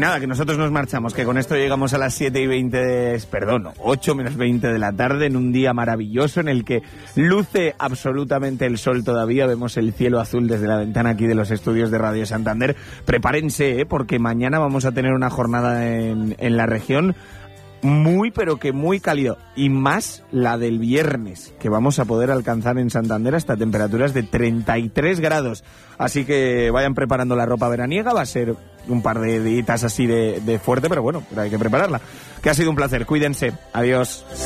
nada, que nosotros nos marchamos, que con esto llegamos a las 8 menos 20 de la tarde, en un día maravilloso en el que luce absolutamente el sol todavía. Vemos el cielo azul desde la ventana aquí de los estudios de Radio Santander. Prepárense, porque mañana vamos a tener una jornada en la región muy, pero que muy cálido, y más la del viernes, que vamos a poder alcanzar en Santander hasta temperaturas de 33 grados. Así que vayan preparando la ropa veraniega, va a ser un par de días así de fuerte, pero bueno, pero hay que prepararla. Que ha sido un placer, cuídense, adiós.